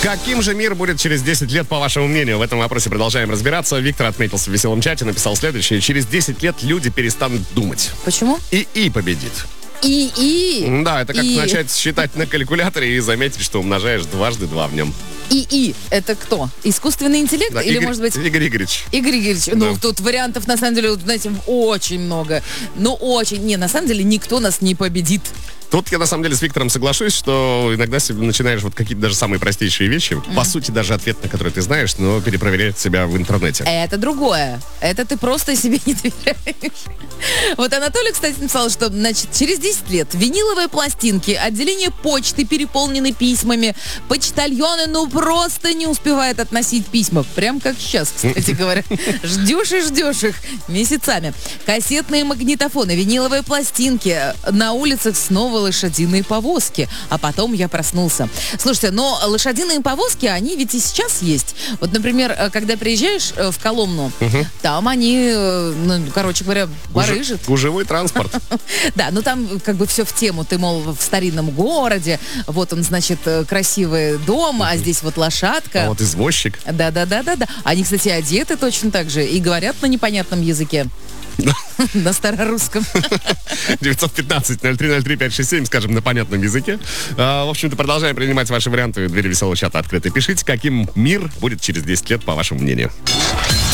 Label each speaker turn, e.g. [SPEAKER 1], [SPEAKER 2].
[SPEAKER 1] Каким же мир будет через 10 лет, по вашему мнению? В этом вопросе продолжаем разбираться. Виктор отметился в веселом чате, написал следующее. Через 10 лет люди перестанут думать.
[SPEAKER 2] Почему?
[SPEAKER 1] ИИ победит. Да, это как начать считать на калькуляторе и заметить, что умножаешь дважды два в нем.
[SPEAKER 2] ИИ — это кто? Искусственный интеллект?
[SPEAKER 1] Да,
[SPEAKER 2] или, может быть...
[SPEAKER 1] Игорь Игоревич.
[SPEAKER 2] Игорь Игоревич.
[SPEAKER 1] Да.
[SPEAKER 2] Ну, тут вариантов, на самом деле, вот, знаете, очень много. Ну, очень. Не, на самом деле, никто нас не победит.
[SPEAKER 1] Тут я, на самом деле, с Виктором соглашусь, что иногда себе начинаешь вот какие-то даже самые простейшие вещи, по сути, даже ответ, на который ты знаешь, но перепроверять себя в интернете.
[SPEAKER 2] Это другое. Это ты просто себе не доверяешь. Вот Анатолий, кстати, написал, что, значит, через 10 лет виниловые пластинки, отделение почты переполнены письмами, почтальоны, ну, просто не успевают относить письма. Прям как сейчас, кстати говоря. Ждешь и ждешь их месяцами. Кассетные магнитофоны, виниловые пластинки, на улицах снова лошадиные повозки. А потом я проснулся. Слушайте, но лошадиные повозки, они ведь и сейчас есть. Вот, например, когда приезжаешь в Коломну, там они, ну, короче говоря, барыжат.
[SPEAKER 1] Гужевой транспорт.
[SPEAKER 2] Да, ну там как бы все в тему. Ты, мол, в старинном городе, вот он, значит, красивый дом, а здесь вот лошадка.
[SPEAKER 1] А вот извозчик.
[SPEAKER 2] Да. Они, кстати, одеты точно так же и говорят на непонятном языке. На старорусском.
[SPEAKER 1] 915-0303-567, скажем, на понятном языке. В общем-то, продолжаем принимать ваши варианты. Двери веселого чата открыты. Пишите, каким мир будет через 10 лет, по вашему мнению.